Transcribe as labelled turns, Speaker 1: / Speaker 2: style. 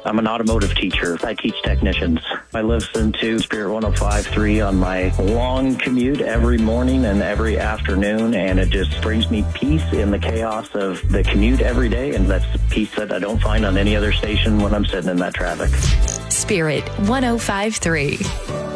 Speaker 1: I'm an automotive teacher. I teach technicians. I listen to Spirit 105.3 on my long commute every morning and every afternoon, and it just brings me peace in the chaos of the commute every day, and that's the peace that I don't find on any other station when I'm sitting in that traffic.
Speaker 2: Spirit 105.3.